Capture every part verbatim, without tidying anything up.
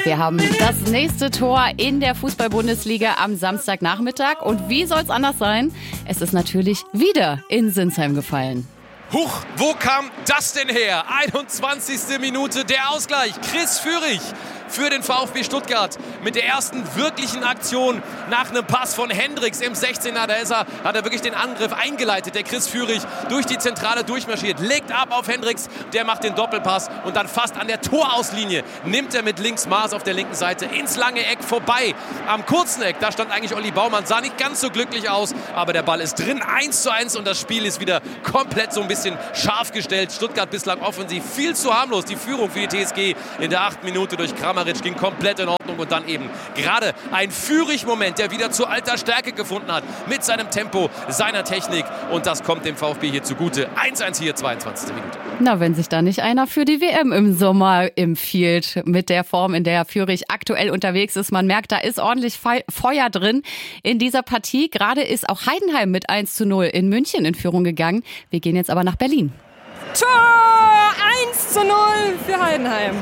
Wir haben das nächste Tor in der Fußball-Bundesliga am Samstagnachmittag. Und wie soll es anders sein? Es ist natürlich wieder in Sinsheim gefallen. Huch, wo kam das denn her? einundzwanzigste Minute, der Ausgleich. Chris Führig für den VfB Stuttgart mit der ersten wirklichen Aktion nach einem Pass von Hendricks im sechzehner. Da ist er, hat er wirklich den Angriff eingeleitet. Der Chris Führig durch die Zentrale durchmarschiert, legt ab auf Hendricks, der macht den Doppelpass und dann fast an der Torauslinie nimmt er mit links Maß auf der linken Seite ins lange Eck vorbei. Am kurzen Eck, da stand eigentlich Olli Baumann, sah nicht ganz so glücklich aus, aber der Ball ist drin, eins zu eins und das Spiel ist wieder komplett so ein bisschen scharf gestellt. Stuttgart bislang offensiv viel zu harmlos. Die Führung für die T S G in der achten Minute durch Kramaric ging komplett in Ordnung und dann eben gerade ein Führig-Moment, der wieder zu alter Stärke gefunden hat mit seinem Tempo, seiner Technik und das kommt dem VfB hier zugute. eins eins hier, zweiundzwanzigste Minute. Na, wenn sich da nicht einer für die W M im Sommer empfiehlt mit der Form, in der Führig aktuell unterwegs ist. Man merkt, da ist ordentlich Feuer drin in dieser Partie. Gerade ist auch Heidenheim mit eins zu null in München in Führung gegangen. Wir gehen jetzt aber nach Berlin. Tor! eins zu null für Heidenheim.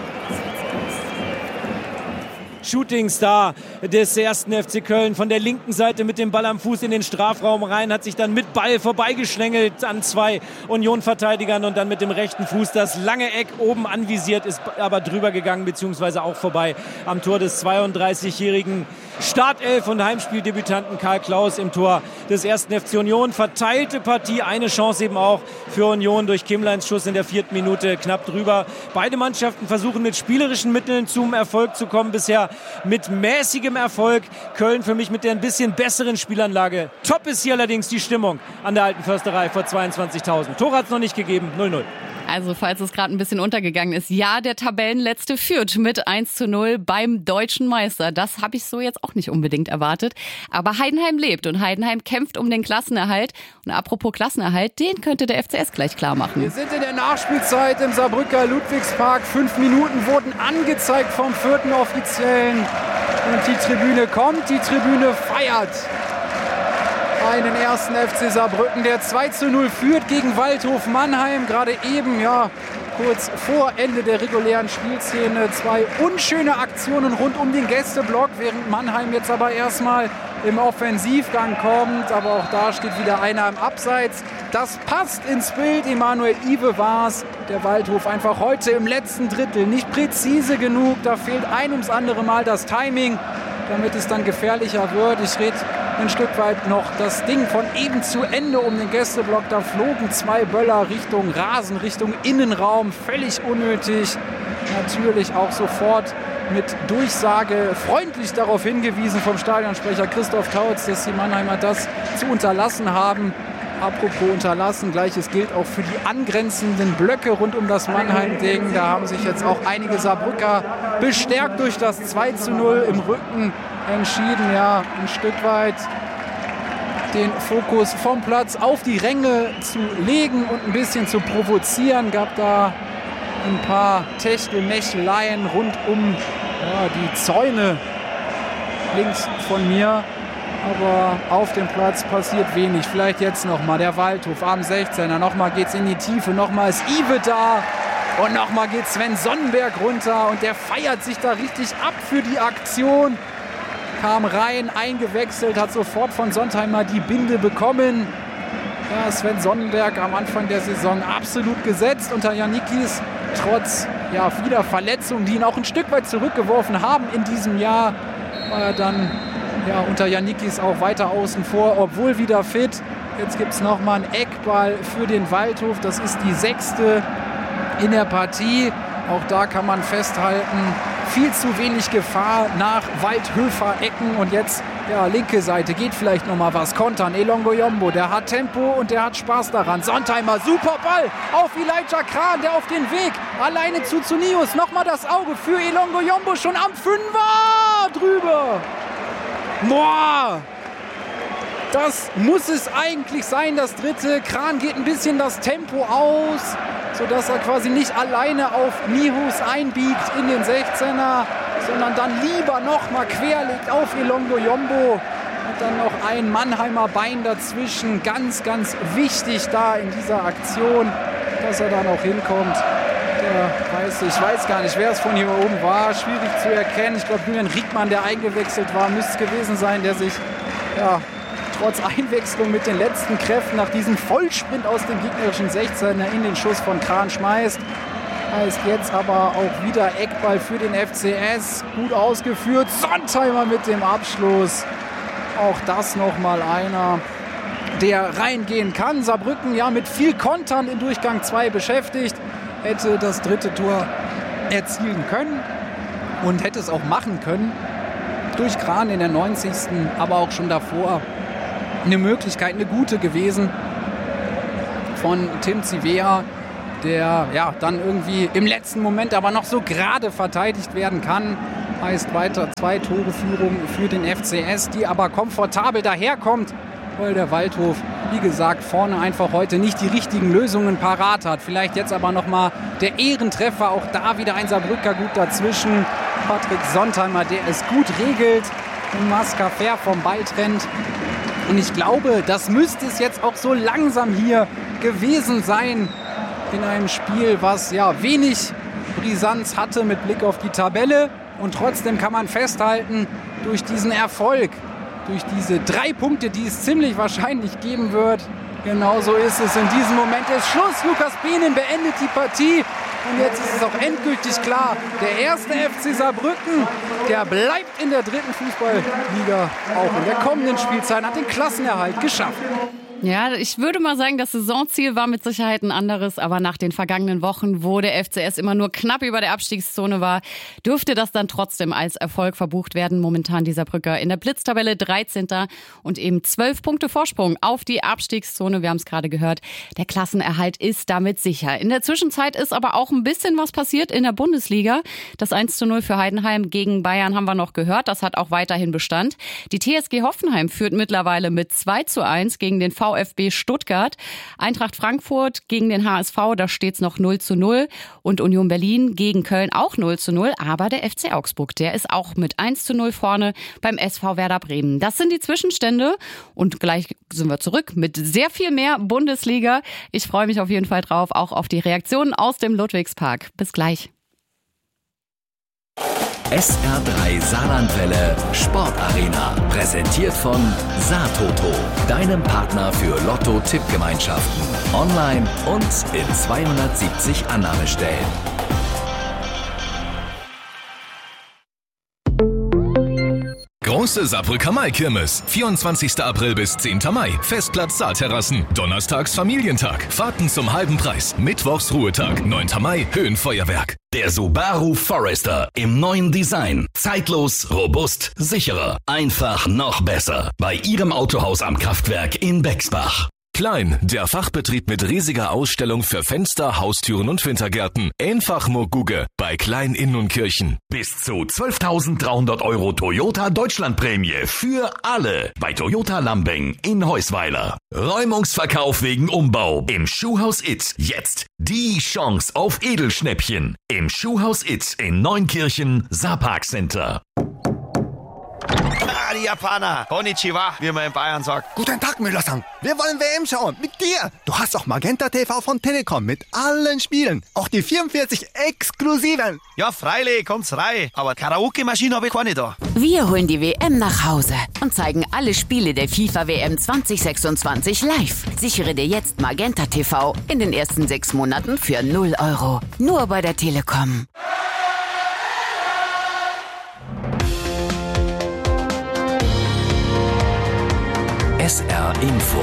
Shootingstar des ersten F C Köln von der linken Seite mit dem Ball am Fuß in den Strafraum rein, hat sich dann mit Ball vorbeigeschlängelt an zwei Union-Verteidigern und dann mit dem rechten Fuß das lange Eck oben anvisiert, ist aber drüber gegangen beziehungsweise auch vorbei am Tor des zweiunddreißigjährigen Startelf- und Heimspieldebütanten Karl Klaus im Tor des ersten F C Union. Verteilte Partie, eine Chance eben auch für Union durch Kimmleins Schuss in der vierten Minute knapp drüber. Beide Mannschaften versuchen mit spielerischen Mitteln zum Erfolg zu kommen, bisher mit mäßigem Erfolg. Köln für mich mit der ein bisschen besseren Spielanlage. Top ist hier allerdings die Stimmung an der Alten Försterei vor zweiundzwanzigtausend. Tor hat es noch nicht gegeben, null null. Also falls es gerade ein bisschen untergegangen ist, ja, der Tabellenletzte führt mit eins zu null beim deutschen Meister. Das habe ich so jetzt auch nicht unbedingt erwartet. Aber Heidenheim lebt und Heidenheim kämpft um den Klassenerhalt. Und apropos Klassenerhalt, den könnte der F C S gleich klar machen. Wir sind in der Nachspielzeit im Saarbrücker Ludwigspark. Fünf Minuten wurden angezeigt vom vierten Offiziellen. Und die Tribüne kommt, die Tribüne feiert einen ersten F C Saarbrücken, der zwei zu null führt gegen Waldhof Mannheim. Gerade eben, ja, kurz vor Ende der regulären Spielszene. Zwei unschöne Aktionen rund um den Gästeblock, während Mannheim jetzt aber erstmal im Offensivgang kommt. Aber auch da steht wieder einer im Abseits. Das passt ins Bild. Emanuel Iwe war's. Der Waldhof einfach heute im letzten Drittel nicht präzise genug. Da fehlt ein ums andere Mal das Timing, damit es dann gefährlicher wird. Ich rede ein Stück weit noch das Ding von eben zu Ende um den Gästeblock. Da flogen zwei Böller Richtung Rasen, Richtung Innenraum. Völlig unnötig. Natürlich auch sofort mit Durchsage freundlich darauf hingewiesen vom Stadionsprecher Christoph Tautz, dass die Mannheimer das zu unterlassen haben. Apropos unterlassen, gleiches gilt auch für die angrenzenden Blöcke rund um das Mannheim-Ding. Da haben sich jetzt auch einige Saarbrücker bestärkt durch das zwei zu null im Rücken entschieden, ja, ein Stück weit den Fokus vom Platz auf die Ränge zu legen und ein bisschen zu provozieren. Gab da ein paar Techtelmecheleien rund um ja, die Zäune links von mir. Aber auf dem Platz passiert wenig. Vielleicht jetzt nochmal der Waldhof am sechzehner. Nochmal geht's in die Tiefe. Nochmal ist Iwe da. Und nochmal geht Sven Sonnenberg runter. Und der feiert sich da richtig ab für die Aktion. Kam rein, eingewechselt, hat sofort von Sontheimer die Binde bekommen. Ja, Sven Sonnenberg am Anfang der Saison absolut gesetzt unter Janikis. Trotz ja, vieler Verletzungen, die ihn auch ein Stück weit zurückgeworfen haben in diesem Jahr, war er dann ja, unter Janikis auch weiter außen vor, obwohl wieder fit. Jetzt gibt es nochmal einen Eckball für den Waldhof. Das ist die sechste in der Partie. Auch da kann man festhalten, viel zu wenig Gefahr nach Waldhöfer-Ecken. Und jetzt, ja, linke Seite, geht vielleicht nochmal was. Kontern, Elongo Yombo, der hat Tempo und der hat Spaß daran. Sontheimer, super Ball auf Elijah Kran, der auf den Weg alleine zu Zunius. Nochmal das Auge für Elongo Yombo, schon am Fünfer drüber. Boah, das muss es eigentlich sein, das dritte. Kran geht ein bisschen das Tempo aus, sodass er quasi nicht alleine auf Mihus einbiegt in den sechzehner, sondern dann lieber noch mal querlegt auf Elongo Yombo. Und dann noch ein Mannheimer Bein dazwischen. Ganz, ganz wichtig da in dieser Aktion, dass er dann auch hinkommt. Der Scheiße, ich weiß gar nicht, wer es von hier oben war. Schwierig zu erkennen. Ich glaube, Julian Riekmann, der eingewechselt war, müsste es gewesen sein, der sich ja, trotz Einwechslung mit den letzten Kräften nach diesem Vollsprint aus dem gegnerischen sechzehner in den Schuss von Kran schmeißt. Heißt jetzt aber auch wieder Eckball für den F C S. Gut ausgeführt. Sontheimer mit dem Abschluss. Auch das nochmal einer, der reingehen kann. Saarbrücken ja mit viel Kontern in Durchgang zwei beschäftigt. Hätte das dritte Tor erzielen können und hätte es auch machen können. Durch Kran in der neunzigsten aber auch schon davor eine Möglichkeit, eine gute gewesen von Tim Zivea, der ja dann irgendwie im letzten Moment aber noch so gerade verteidigt werden kann. Heißt weiter zwei Tore Führung für den F C S, die aber komfortabel daherkommt, weil der Waldhof, wie gesagt, vorne einfach heute nicht die richtigen Lösungen parat hat. Vielleicht jetzt aber nochmal der Ehrentreffer, auch da wieder ein Saarbrücker gut dazwischen. Patrick Sontheimer, der es gut regelt und Maska fair vom Ball trennt. Und ich glaube, das müsste es jetzt auch so langsam hier gewesen sein in einem Spiel, was ja wenig Brisanz hatte mit Blick auf die Tabelle. Und trotzdem kann man festhalten, durch diesen Erfolg, durch diese drei Punkte, die es ziemlich wahrscheinlich geben wird, genauso ist es. In diesem Moment ist Schluss. Lukas Behnen beendet die Partie. Und jetzt ist es auch endgültig klar, der erste F C Saarbrücken, der bleibt in der dritten Fußballliga, auch in der kommenden Spielzeit, hat den Klassenerhalt geschafft. Ja, ich würde mal sagen, das Saisonziel war mit Sicherheit ein anderes, aber nach den vergangenen Wochen, wo der F C S immer nur knapp über der Abstiegszone war, dürfte das dann trotzdem als Erfolg verbucht werden. Momentan die Saarbrücker in der Blitztabelle dreizehnter und eben zwölf Punkte Vorsprung auf die Abstiegszone. Wir haben es gerade gehört, der Klassenerhalt ist damit sicher. In der Zwischenzeit ist aber auch ein bisschen was passiert in der Bundesliga. Das eins zu null für Heidenheim gegen Bayern haben wir noch gehört, das hat auch weiterhin Bestand. Die T S G Hoffenheim führt mittlerweile mit zwei zu eins gegen den VfB Stuttgart. Eintracht Frankfurt gegen den H S V, da steht es noch null zu null. Und Union Berlin gegen Köln auch null zu null. Aber der F C Augsburg, der ist auch mit eins zu null vorne beim S V Werder Bremen. Das sind die Zwischenstände. Und gleich sind wir zurück mit sehr viel mehr Bundesliga. Ich freue mich auf jeden Fall drauf, auch auf die Reaktionen aus dem Ludwigspark. Bis gleich. S R drei Saarlandwelle Sportarena. Präsentiert von Saartoto, deinem Partner für Lotto-Tippgemeinschaften. Online und in zweihundertsiebzig Annahmestellen. Große Saarbrücker Mai-Kirmes. vierundzwanzigster April bis zehnter Mai. Festplatz Saalterrassen. Donnerstags Familientag. Fahrten zum halben Preis. Mittwochs Ruhetag. neunter Mai Höhenfeuerwerk. Der Subaru Forester im neuen Design. Zeitlos, robust, sicherer. Einfach noch besser. Bei Ihrem Autohaus am Kraftwerk in Bexbach. Klein, der Fachbetrieb mit riesiger Ausstellung für Fenster, Haustüren und Wintergärten. Einfach Moguge bei Klein in Nunkirchen. Bis zu zwölftausenddreihundert Euro Toyota Deutschlandprämie für alle bei Toyota Lambeng in Heusweiler. Räumungsverkauf wegen Umbau im Schuhhaus It. Jetzt die Chance auf Edelschnäppchen im Schuhhaus It in Neunkirchen, Saarparkcenter. Ah, die Japaner. Konnichiwa, wie man in Bayern sagt. Guten Tag, Müller-san. Wir wollen W M schauen. Mit dir. Du hast auch Magenta T V von Telekom mit allen Spielen. Auch die vierundvierzig exklusiven. Ja, freilich, kommt's rein. Aber Karaoke-Maschine habe ich keine da. Wir holen die W M nach Hause und zeigen alle Spiele der FIFA W M zwanzig sechsundzwanzig live. Sichere dir jetzt Magenta T V in den ersten sechs Monaten für null Euro. Nur bei der Telekom. S R Info.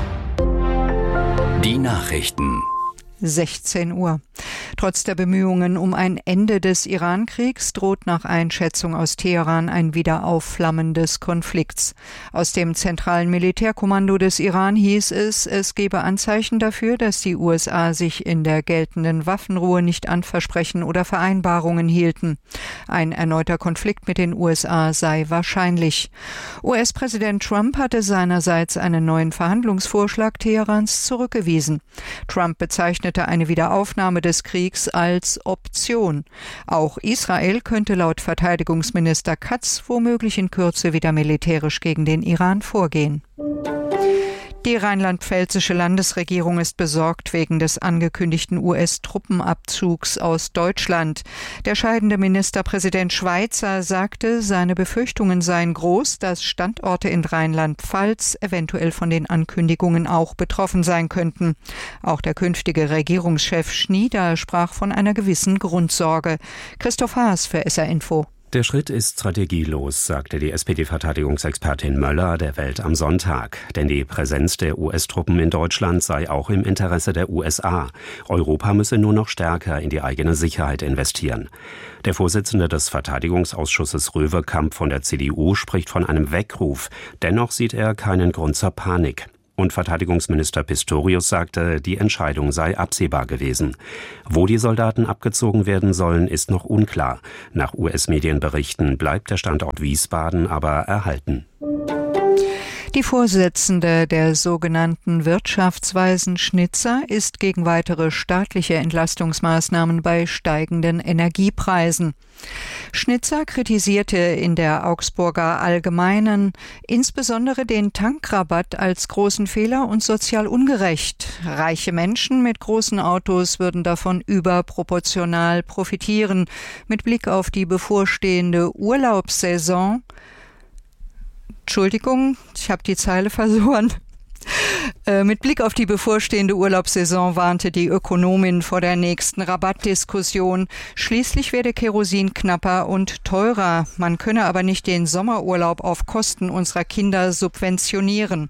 Die Nachrichten. sechzehn Uhr. Trotz der Bemühungen um ein Ende des Iran-Kriegs droht nach Einschätzung aus Teheran ein Wiederaufflammen des Konflikts. Aus dem zentralen Militärkommando des Iran hieß es, es gebe Anzeichen dafür, dass die U S A sich in der geltenden Waffenruhe nicht an Versprechen oder Vereinbarungen hielten. Ein erneuter Konflikt mit den U S A sei wahrscheinlich. U S-Präsident Trump hatte seinerseits einen neuen Verhandlungsvorschlag Teherans zurückgewiesen. Trump bezeichnete eine Wiederaufnahme des Kriegs als Option. Auch Israel könnte laut Verteidigungsminister Katz womöglich in Kürze wieder militärisch gegen den Iran vorgehen. Die rheinland-pfälzische Landesregierung ist besorgt wegen des angekündigten U S-Truppenabzugs aus Deutschland. Der scheidende Ministerpräsident Schweizer sagte, seine Befürchtungen seien groß, dass Standorte in Rheinland-Pfalz eventuell von den Ankündigungen auch betroffen sein könnten. Auch der künftige Regierungschef Schnieder sprach von einer gewissen Grundsorge. Christoph Haas für S R Info. Der Schritt ist strategielos, sagte die S P D-Verteidigungsexpertin Möller der Welt am Sonntag. Denn die Präsenz der U S-Truppen in Deutschland sei auch im Interesse der U S A. Europa müsse nur noch stärker in die eigene Sicherheit investieren. Der Vorsitzende des Verteidigungsausschusses Röwekamp von der C D U spricht von einem Weckruf. Dennoch sieht er keinen Grund zur Panik. Und Verteidigungsminister Pistorius sagte, die Entscheidung sei absehbar gewesen. Wo die Soldaten abgezogen werden sollen, ist noch unklar. Nach U S-Medienberichten bleibt der Standort Wiesbaden aber erhalten. Die Vorsitzende der sogenannten Wirtschaftsweisen Schnitzer ist gegen weitere staatliche Entlastungsmaßnahmen bei steigenden Energiepreisen. Schnitzer kritisierte in der Augsburger Allgemeinen insbesondere den Tankrabatt als großen Fehler und sozial ungerecht. Reiche Menschen mit großen Autos würden davon überproportional profitieren. Mit Blick auf die bevorstehende Urlaubssaison Entschuldigung, ich habe die Zeile verloren. Äh, mit Blick auf die bevorstehende Urlaubssaison warnte die Ökonomin vor der nächsten Rabattdiskussion. Schließlich werde Kerosin knapper und teurer. Man könne aber nicht den Sommerurlaub auf Kosten unserer Kinder subventionieren.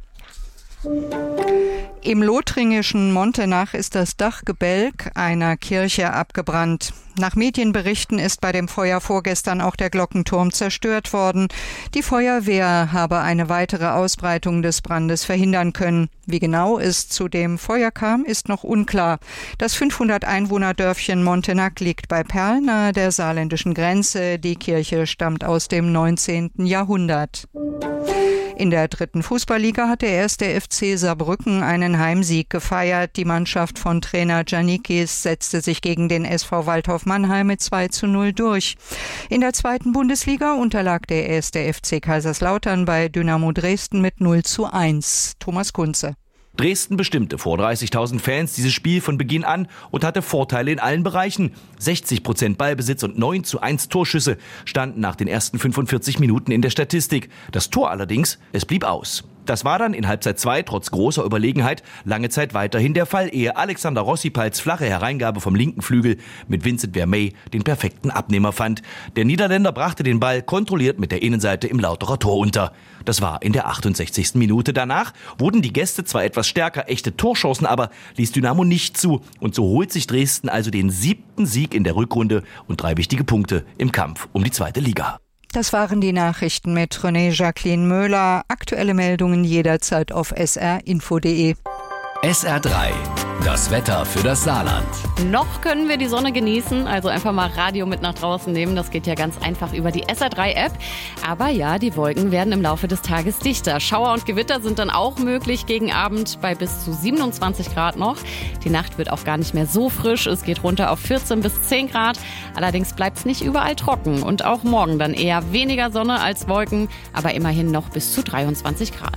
Im lothringischen Montenach ist das Dachgebälk einer Kirche abgebrannt. Nach Medienberichten ist bei dem Feuer vorgestern auch der Glockenturm zerstört worden. Die Feuerwehr habe eine weitere Ausbreitung des Brandes verhindern können. Wie genau es zu dem Feuer kam, ist noch unklar. Das fünfhundert Einwohner-Dörfchen Montenach liegt bei Perl nahe der saarländischen Grenze. Die Kirche stammt aus dem neunzehnten Jahrhundert. In der dritten Fußballliga hat der erste F C Saarbrücken einen Heimsieg gefeiert. Die Mannschaft von Trainer Giannikis setzte sich gegen den S V Waldhof Mannheim mit zwei zu null durch. In der zweiten Bundesliga unterlag der erste F C Kaiserslautern bei Dynamo Dresden mit null zu eins. Thomas Kunze. Dresden bestimmte vor dreißigtausend Fans dieses Spiel von Beginn an und hatte Vorteile in allen Bereichen. sechzig Prozent Ballbesitz und neun zu eins Torschüsse standen nach den ersten fünfundvierzig Minuten in der Statistik. Das Tor allerdings, es blieb aus. Das war dann in Halbzeit zwei trotz großer Überlegenheit lange Zeit weiterhin der Fall, ehe Alexander Rossipals flache Hereingabe vom linken Flügel mit Vincent Vermey den perfekten Abnehmer fand. Der Niederländer brachte den Ball kontrolliert mit der Innenseite im Lauterer Tor unter. Das war in der achtundsechzigsten Minute. Danach wurden die Gäste zwar etwas stärker, echte Torchancen aber ließ Dynamo nicht zu. Und so holt sich Dresden also den siebten Sieg in der Rückrunde und drei wichtige Punkte im Kampf um die zweite Liga. Das waren die Nachrichten mit René Jacqueline Möhler. Aktuelle Meldungen jederzeit auf s r info punkt d e. S R drei, das Wetter für das Saarland. Noch können wir die Sonne genießen, also einfach mal Radio mit nach draußen nehmen. Das geht ja ganz einfach über die S R drei App. Aber ja, die Wolken werden im Laufe des Tages dichter. Schauer und Gewitter sind dann auch möglich gegen Abend bei bis zu siebenundzwanzig Grad noch. Die Nacht wird auch gar nicht mehr so frisch. Es geht runter auf vierzehn bis zehn Grad. Allerdings bleibt es nicht überall trocken. Und auch morgen dann eher weniger Sonne als Wolken, aber immerhin noch bis zu dreiundzwanzig Grad.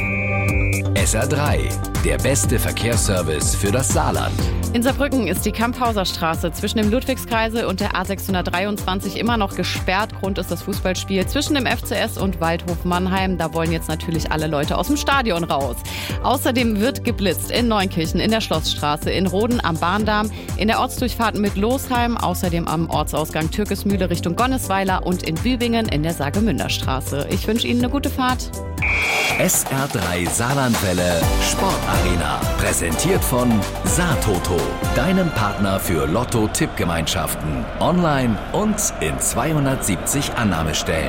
S R drei, der beste Verkehrsservice für das Saarland. In Saarbrücken ist die Kamphauser Straße zwischen dem Ludwigskreisel und der A sechshundertdreiundzwanzig immer noch gesperrt. Grund ist das Fußballspiel zwischen dem F C S und Waldhof Mannheim. Da wollen jetzt natürlich alle Leute aus dem Stadion raus. Außerdem wird geblitzt in Neunkirchen, in der Schlossstraße, in Roden am Bahndamm, in der Ortsdurchfahrt mit Losheim, außerdem am Ortsausgang Türkesmühle Richtung Gonnesweiler und in Bübingen in der Saargemünder Straße. Ich wünsche Ihnen eine gute Fahrt. S R drei Saarlandwelle Sportarena. Präsentiert von Saartoto, deinem Partner für Lotto-Tippgemeinschaften. Online und in zweihundertsiebzig Annahmestellen.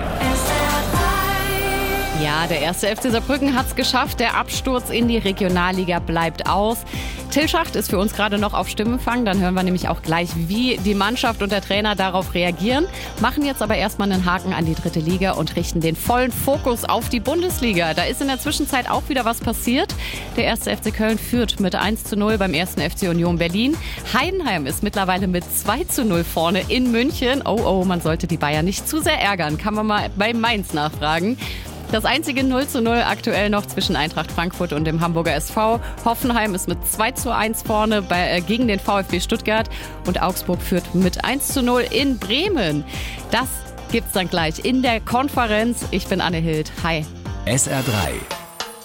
Ja, der erste F C Saarbrücken hat es geschafft. Der Absturz in die Regionalliga bleibt aus. Till Schacht ist für uns gerade noch auf Stimmenfang. Dann hören wir nämlich auch gleich, wie die Mannschaft und der Trainer darauf reagieren. Machen jetzt aber erstmal einen Haken an die dritte Liga und richten den vollen Fokus auf die Bundesliga. Da ist in der Zwischenzeit auch wieder was passiert. Der erste F C Köln führt mit eins zu null beim ersten F C Union Berlin. Heidenheim ist mittlerweile mit zwei zu null vorne in München. Oh, oh, man sollte die Bayern nicht zu sehr ärgern. Kann man mal bei Mainz nachfragen. Das einzige null zu null aktuell noch zwischen Eintracht Frankfurt und dem Hamburger S V. Hoffenheim ist mit zwei zu eins vorne bei, äh, gegen den VfB Stuttgart und Augsburg führt mit eins zu null in Bremen. Das gibt's dann gleich in der Konferenz. Ich bin Anne Hild. Hi. S R drei